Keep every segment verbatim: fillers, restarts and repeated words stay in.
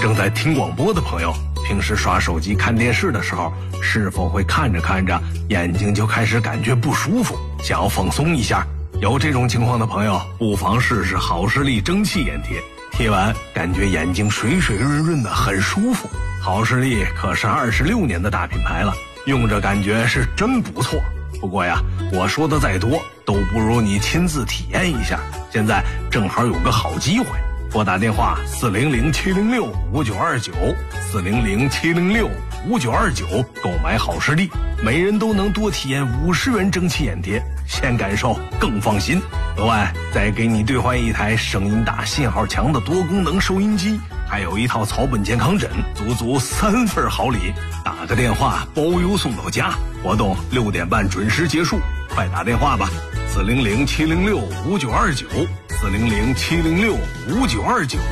正在听广播的朋友，平时刷手机看电视的时候，是否会看着看着眼睛就开始感觉不舒服，想要放松一下？有这种情况的朋友，不妨试试好视力蒸汽眼贴，贴完感觉眼睛水水润润的，很舒服。好视力可是二十六年的大品牌了，用着感觉是真不错。不过呀，我说的再多都不如你亲自体验一下。现在正好有个好机会，拨打电话四零零七零六五九二九，四零零七零六五九二九，购买好视力，每人都能多体验五十元蒸汽眼贴，先感受更放心。额外再给你兑换一台声音大、信号强的多功能收音机，还有一套草本健康枕，足足三份好礼。打个电话包邮送到家，活动六点半准时结束，快打电话吧，四零零七零六五九二九，四零零七零六五九二九。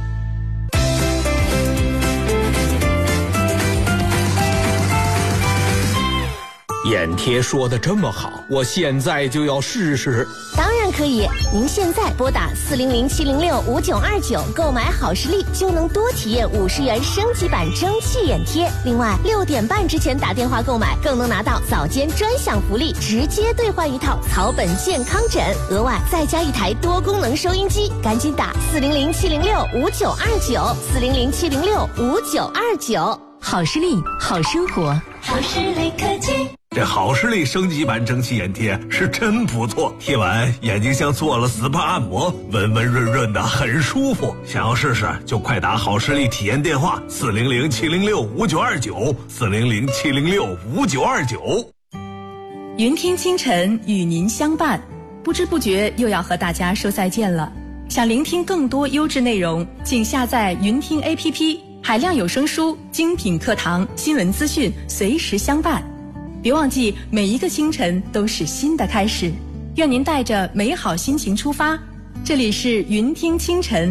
眼贴说的这么好，我现在就要试试。 当然可以，您现在拨打四零零七零六五九二九购买好视力，就能多体验五十元升级版蒸汽眼贴。另外，六点半之前打电话购买，更能拿到早间专享福利，直接兑换一套草本健康枕，额外再加一台多功能收音机。赶紧打四零零七零六五九二九，四零零七零六五九二九。 好视力，好生活， 好视力科技。 这好视力升级版蒸汽眼贴是真不错，贴完眼睛像做了 S P A 按摩，温温润润的，很舒服。想要试试就快打好视力体验电话四零零七零六五九二九，四零零七零六五九二九。 云听清晨与您相伴，不知不觉又要和大家说再见了。想聆听更多优质内容，请下载云听 A P P， 海量有声书、精品课堂、新闻资讯随时相伴。别忘记，每一个清晨都是新的开始。愿您带着美好心情出发。这里是云听清晨。